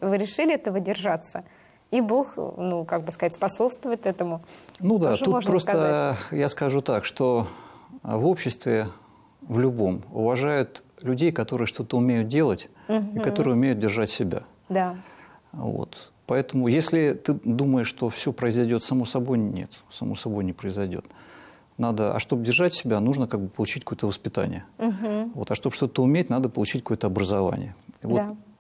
вы решили этого держаться, и Бог, ну, как бы сказать, способствует этому. Ну да, тоже тут просто сказать. я скажу так, что в обществе, в любом, уважают людей, которые что-то умеют делать и которые умеют держать себя. Да. Вот. Поэтому, если ты думаешь, что все произойдет само собой, нет, само собой не произойдет. Надо, а чтобы держать себя, нужно как бы получить какое-то воспитание. Вот, а чтобы что-то уметь, надо получить какое-то образование. Вот Да.